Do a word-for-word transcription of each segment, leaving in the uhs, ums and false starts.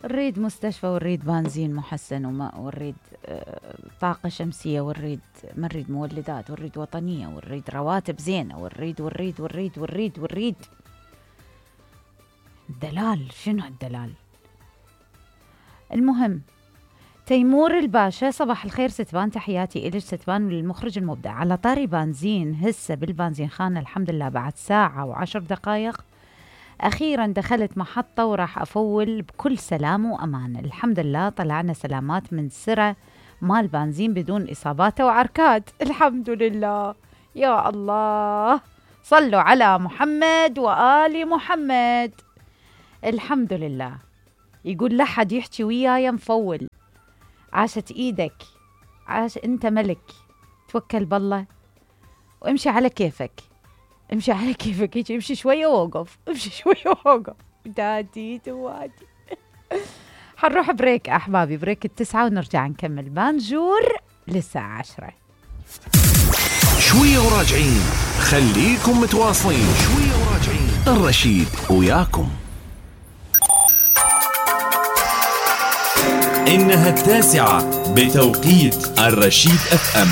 نريد مستشفى ونريد بنزين محسن وماء ونريد طاقة شمسية ونريد ما نريد مولدات ونريد وطنية ونريد رواتب زينة ونريد ونريد ونريد ونريد ونريد الدلال. شنو الدلال؟ المهم تيمور الباشا، صباح الخير ستبان، تحياتي إلك ستبان للمخرج المبدع. على طاري بنزين، هسه بالبنزين خانة الحمد لله بعد ساعة وعشر دقائق أخيرا دخلت محطة وراح أفول بكل سلام وأمان. الحمد لله طلعنا سلامات من سرة مال بنزين بدون إصابات وعركات، الحمد لله. يا الله، صلوا على محمد وآل محمد. الحمد لله. يقول لا حد يحكي وياي مفول. عاشت إيدك، عاش أنت ملك، توكل بالله وامشي على كيفك، امشي على كيفك، هيك امشي شوية ووقف، امشي شوية ووقف. دادي دوادي. حنروح بريك أحبابي، بريك التسعة ونرجع نكمل بانجور للساعة عشرة. شوية وراجعين، خليكم متواصلين. شوية وراجعين، الرشيد وياكم. إنها التاسعة بتوقيت الرشيد أف أم.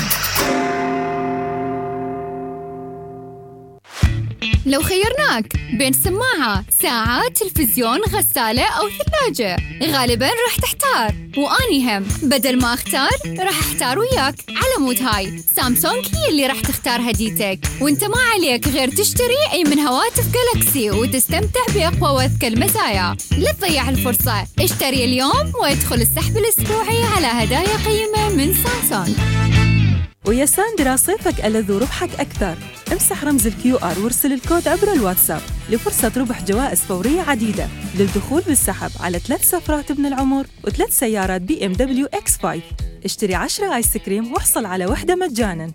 لو خيرناك بين سماعة، ساعة، تلفزيون، غسالة أو ثلاجة، غالباً راح تحتار، وأني هم بدل ما أختار راح أحتار وياك. على مود هاي سامسونج هي اللي راح تختار هديتك، وانت ما عليك غير تشتري أي من هواتف جالاكسي وتستمتع بأقوى وأذكى المزايا. لا تضيع الفرصة، اشتري اليوم وادخل السحب الأسبوعي على هدايا قيمة من سامسونج. ويا ساندرا صيفك ألذ وربحك أكثر. امسح رمز الكيو آر وارسل الكود عبر الواتساب لفرصة ربح جوائز فورية عديدة للدخول بالسحب على ثلاث سفرات ابن العمر وثلاث سيارات بي ام دبليو اكس خمسة. اشتري عشرة آيس كريم واحصل على وحدة مجانا.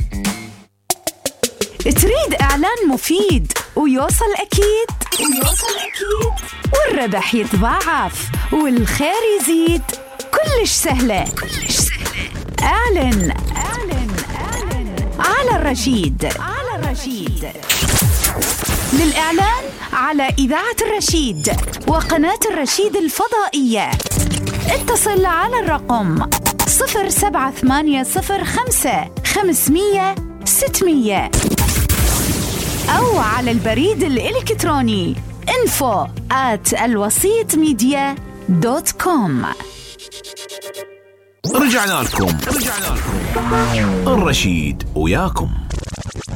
تريد إعلان مفيد ويوصل أكيد ويوصل أكيد والربح يتضاعف والخير يزيد؟ كلش سهلة كلش سهلة. اعلن اعلن اعلن على الرشيد على الرشيد. للإعلان على إذاعة الرشيد وقناة الرشيد الفضائية اتصل على الرقم صفر سبعة ثمانية صفر خمسة خمسمية ستمية أو على البريد الإلكتروني info at الوسيط ميديا دوت كوم. رجعنا لكم رجعنا لكم الرشيد وياكم.